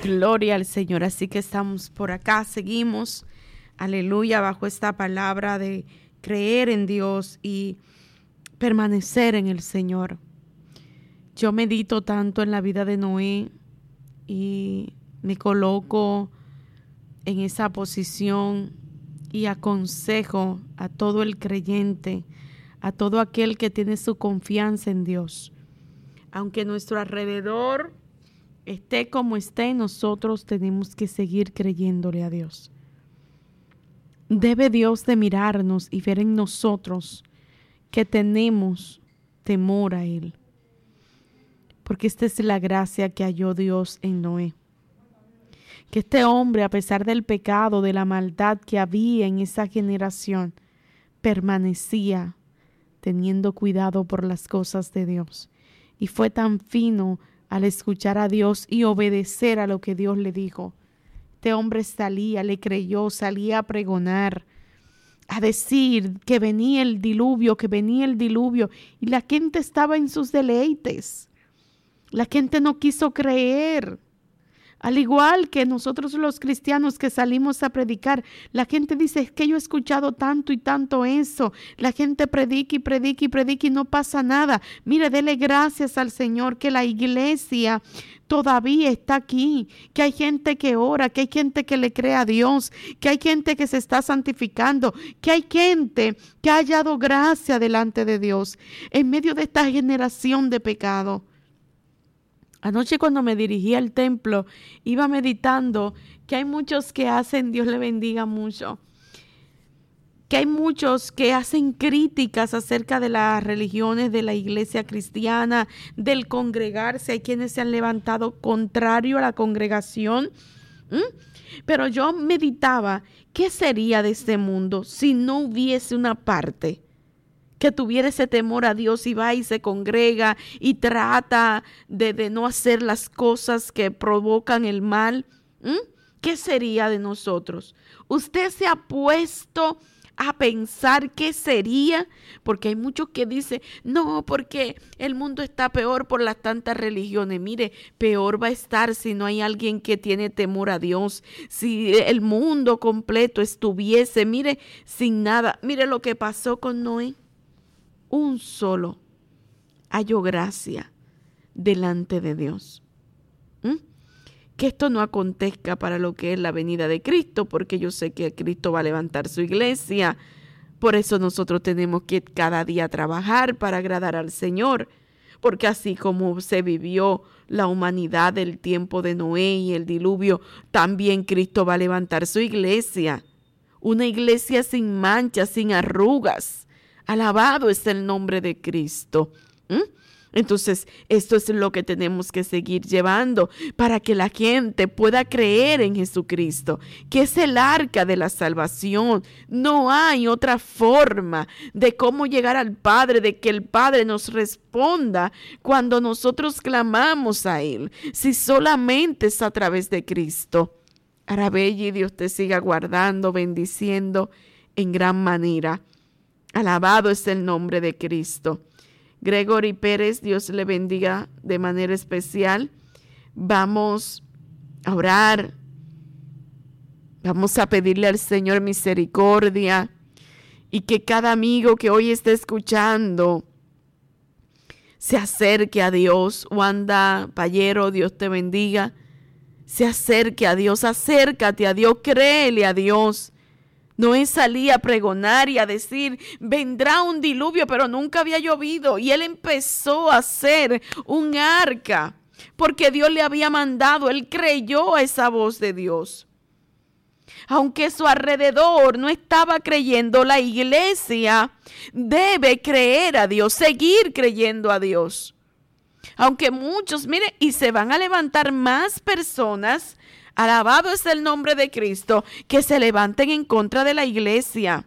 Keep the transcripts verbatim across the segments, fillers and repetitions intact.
Gloria al Señor. Así que estamos por acá, seguimos, aleluya, bajo esta palabra de creer en Dios y permanecer en el Señor. Yo medito tanto en la vida de Noé y me coloco en esa posición y aconsejo a todo el creyente, a todo aquel que tiene su confianza en Dios. Aunque nuestro alrededor esté como esté, nosotros tenemos que seguir creyéndole a Dios. Debe Dios de mirarnos y ver en nosotros que tenemos temor a Él. Porque esta es la gracia que halló Dios en Noé. Que este hombre, a pesar del pecado, de la maldad que había en esa generación, permanecía teniendo cuidado por las cosas de Dios. Y fue tan fino al escuchar a Dios y obedecer a lo que Dios le dijo. Este hombre salía, le creyó, salía a pregonar, a decir que venía el diluvio, que venía el diluvio. Y la gente estaba en sus deleites. La gente no quiso creer. Al igual que nosotros los cristianos que salimos a predicar, la gente dice, es que yo he escuchado tanto y tanto eso. La gente predica y predica y predica y no pasa nada. Mire, dele gracias al Señor que la iglesia todavía está aquí, que hay gente que ora, que hay gente que le cree a Dios, que hay gente que se está santificando, que hay gente que ha hallado gracia delante de Dios en medio de esta generación de pecado. Anoche cuando me dirigí al templo, iba meditando que hay muchos que hacen, Dios le bendiga mucho, que hay muchos que hacen críticas acerca de las religiones de la iglesia cristiana, del congregarse. Hay quienes se han levantado contrario a la congregación. ¿Mm? Pero yo meditaba, ¿qué sería de este mundo si no hubiese una parte que tuviera ese temor a Dios y va y se congrega y trata de, de no hacer las cosas que provocan el mal? ¿Mm? ¿Qué sería de nosotros? ¿Usted se ha puesto a pensar qué sería? Porque hay muchos que dicen, no, porque el mundo está peor por las tantas religiones. Mire, peor va a estar si no hay alguien que tiene temor a Dios. Si el mundo completo estuviese, mire, sin nada. Mire lo que pasó con Noé. Un solo halló gracia delante de Dios. ¿Mm? Que esto no acontezca para lo que es la venida de Cristo, porque yo sé que Cristo va a levantar su iglesia. Por eso nosotros tenemos que cada día trabajar para agradar al Señor, porque así como se vivió la humanidad del tiempo de Noé y el diluvio, también Cristo va a levantar su iglesia. Una iglesia sin manchas, sin arrugas. Alabado es el nombre de Cristo. ¿Mm? Entonces, esto es lo que tenemos que seguir llevando para que la gente pueda creer en Jesucristo, que es el arca de la salvación. No hay otra forma de cómo llegar al Padre, de que el Padre nos responda cuando nosotros clamamos a Él, si solamente es a través de Cristo. Arabella, y Dios te siga guardando, bendiciendo en gran manera. Alabado es el nombre de Cristo. Gregory Pérez, Dios le bendiga de manera especial. Vamos a orar. Vamos a pedirle al Señor misericordia y que cada amigo que hoy esté escuchando se acerque a Dios. Wanda Payero, Dios te bendiga. Se acerque a Dios, acércate a Dios, créele a Dios. Noé salía a pregonar y a decir, vendrá un diluvio, pero nunca había llovido. Y él empezó a hacer un arca, porque Dios le había mandado. Él creyó a esa voz de Dios. Aunque su alrededor no estaba creyendo, la iglesia debe creer a Dios, seguir creyendo a Dios. Aunque muchos, miren, y se van a levantar más personas. Alabado es el nombre de Cristo, que se levanten en contra de la iglesia.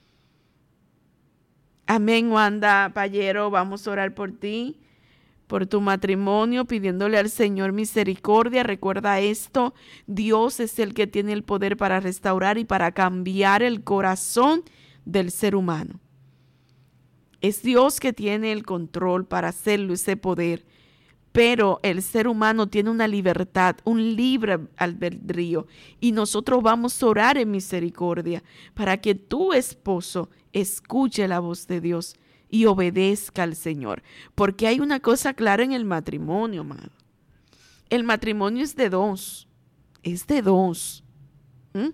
Amén, Wanda Payero, vamos a orar por ti, por tu matrimonio, pidiéndole al Señor misericordia. Recuerda esto, Dios es el que tiene el poder para restaurar y para cambiar el corazón del ser humano. Es Dios que tiene el control para hacerlo, ese poder. Pero el ser humano tiene una libertad, un libre albedrío, y nosotros vamos a orar en misericordia para que tu esposo escuche la voz de Dios y obedezca al Señor. Porque hay una cosa clara en el matrimonio, amado. El matrimonio es de dos, es de dos. ¿Mm?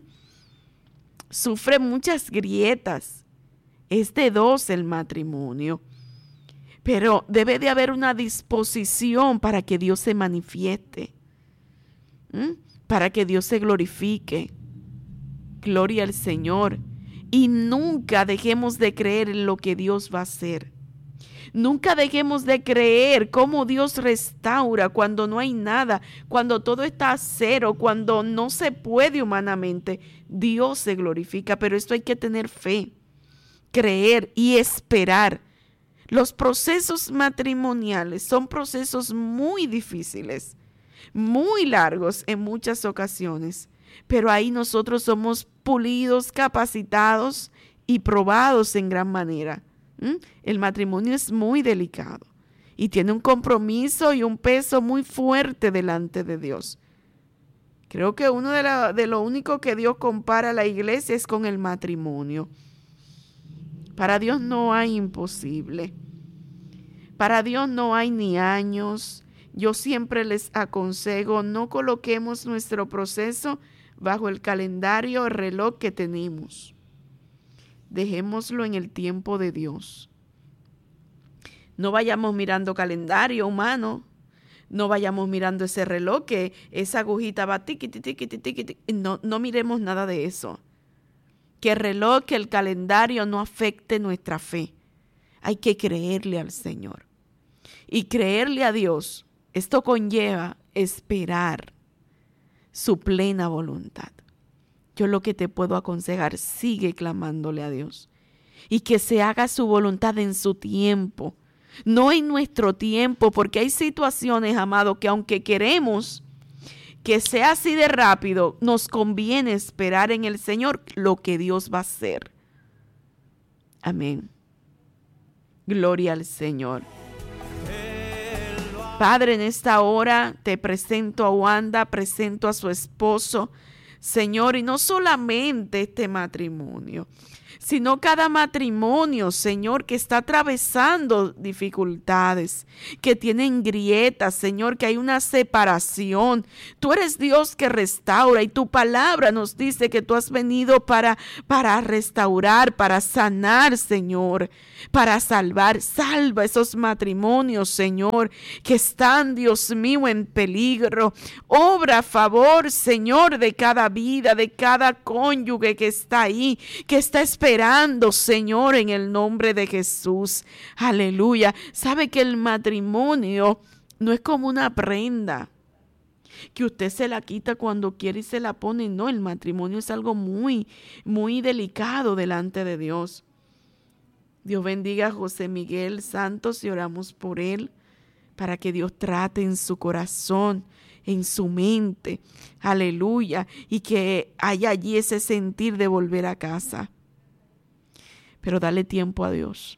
Sufre muchas grietas, es de dos el matrimonio. Pero debe de haber una disposición para que Dios se manifieste, ¿Mm? para que Dios se glorifique. Gloria al Señor. Y nunca dejemos de creer en lo que Dios va a hacer. Nunca dejemos de creer cómo Dios restaura cuando no hay nada, cuando todo está a cero, cuando no se puede humanamente. Dios se glorifica, pero esto hay que tener fe, creer y esperar. Los procesos matrimoniales son procesos muy difíciles, muy largos en muchas ocasiones, pero ahí nosotros somos pulidos, capacitados y probados en gran manera. ¿Mm? El matrimonio es muy delicado y tiene un compromiso y un peso muy fuerte delante de Dios. Creo que uno de, la, de lo único que Dios compara a la iglesia es con el matrimonio. Para Dios no hay imposible. Para Dios no hay ni años. Yo siempre les aconsejo, no coloquemos nuestro proceso bajo el calendario o reloj que tenemos. Dejémoslo en el tiempo de Dios. No vayamos mirando calendario humano. No vayamos mirando ese reloj que esa agujita va tiqui, tiqui, tiqui, tiqui. No, no miremos nada de eso. Que el reloj, que el calendario no afecte nuestra fe. Hay que creerle al Señor. Y creerle a Dios, esto conlleva esperar su plena voluntad. Yo lo que te puedo aconsejar, sigue clamándole a Dios. Y que se haga su voluntad en su tiempo, no en nuestro tiempo, porque hay situaciones, amado, que aunque queremos que sea así de rápido, nos conviene esperar en el Señor lo que Dios va a hacer. Amén. Gloria al Señor. Padre, en esta hora te presento a Wanda, presento a su esposo, Señor, y no solamente este matrimonio, sino cada matrimonio, Señor, que está atravesando dificultades, que tienen grietas, Señor, que hay una separación. Tú eres Dios que restaura y tu palabra nos dice que tú has venido para, para restaurar, para sanar, Señor, para salvar. Salva esos matrimonios, Señor, que están, Dios mío, en peligro. Obra a favor, Señor, de cada vida, de cada cónyuge que está ahí, que está esperando. Esperando, Señor, en el nombre de Jesús. Aleluya. Sabe que el matrimonio no es como una prenda que usted se la quita cuando quiere y se la pone. No, el matrimonio es algo muy, muy delicado delante de Dios. Dios bendiga a José Miguel Santos y oramos por él para que Dios trate en su corazón, en su mente. Aleluya. Y que haya allí ese sentir de volver a casa. Pero dale tiempo a Dios.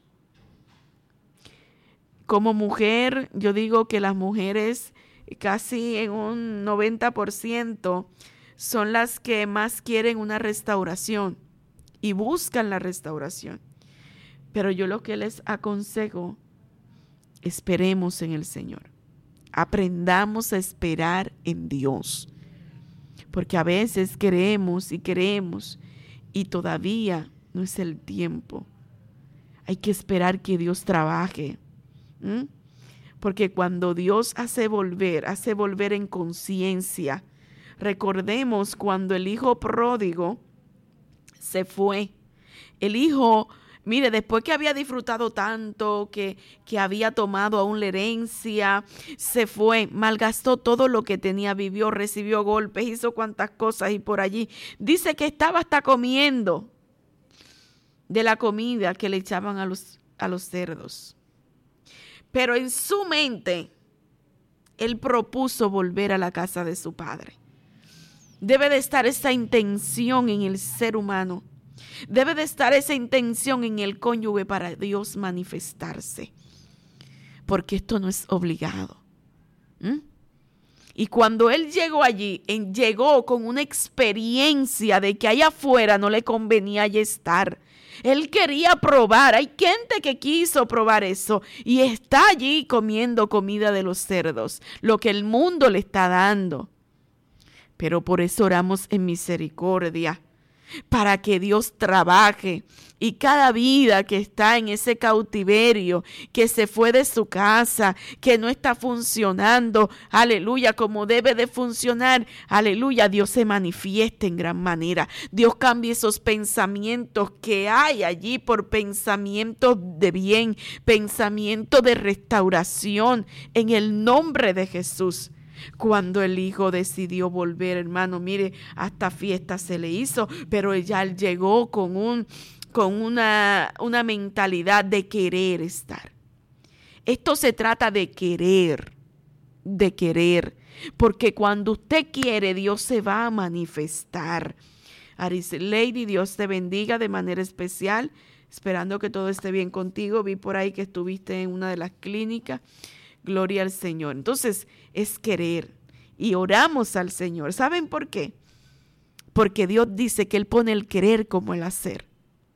Como mujer, yo digo que las mujeres casi en un noventa por ciento son las que más quieren una restauración y buscan la restauración. Pero yo lo que les aconsejo, esperemos en el Señor. Aprendamos a esperar en Dios. Porque a veces queremos y queremos y todavía no es el tiempo. Hay que esperar que Dios trabaje. ¿Mm? Porque cuando Dios hace volver, hace volver en conciencia. Recordemos cuando el hijo pródigo se fue. El hijo, mire, después que había disfrutado tanto, que, que había tomado aún la herencia, se fue, malgastó todo lo que tenía, vivió, recibió golpes, hizo cuantas cosas y por allí. Dice que estaba hasta comiendo de la comida que le echaban a los, a los cerdos. Pero en su mente, él propuso volver a la casa de su padre. Debe de estar esa intención en el ser humano. Debe de estar esa intención en el cónyuge para Dios manifestarse. Porque esto no es obligado. ¿Mm? Y cuando él llegó allí, en, llegó con una experiencia de que allá afuera no le convenía allí estar. Él quería probar. Hay gente que quiso probar eso y está allí comiendo comida de los cerdos, lo que el mundo le está dando. Pero por eso oramos en misericordia, para que Dios trabaje y cada vida que está en ese cautiverio, que se fue de su casa, que no está funcionando, aleluya, como debe de funcionar, aleluya, Dios se manifieste en gran manera. Dios cambie esos pensamientos que hay allí por pensamientos de bien, pensamientos de restauración, en el nombre de Jesús. Cuando el hijo decidió volver, hermano, mire, hasta fiesta se le hizo, pero ya él llegó con, un, con una, una mentalidad de querer estar. Esto se trata de querer, de querer, porque cuando usted quiere, Dios se va a manifestar. Arislady, Dios te bendiga de manera especial, esperando que todo esté bien contigo. Vi por ahí que estuviste en una de las clínicas. Gloria al Señor. Entonces, es querer. Y oramos al Señor. ¿Saben por qué? Porque Dios dice que Él pone el querer como el hacer.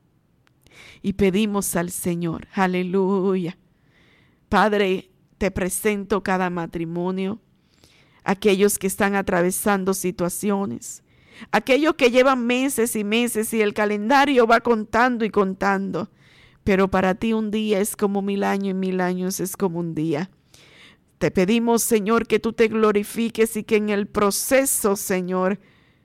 Y pedimos al Señor. Aleluya. Padre, te presento cada matrimonio. Aquellos que están atravesando situaciones. Aquellos que llevan meses y meses y el calendario va contando y contando. Pero para ti un día es como mil años y mil años es como un día. Te pedimos, Señor, que tú te glorifiques y que en el proceso, Señor,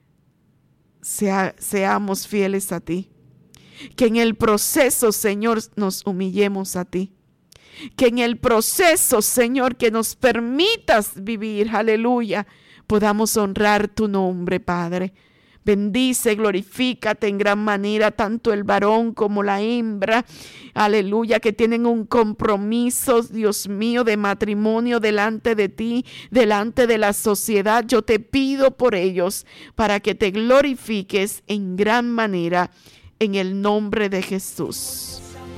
sea, seamos fieles a ti. Que en el proceso, Señor, nos humillemos a ti. Que en el proceso, Señor, que nos permitas vivir, aleluya, podamos honrar tu nombre, Padre. Bendice, glorifícate en gran manera, tanto el varón como la hembra, aleluya, que tienen un compromiso, Dios mío, de matrimonio delante de ti, delante de la sociedad. Yo te pido por ellos, para que te glorifiques en gran manera, en el nombre de Jesús.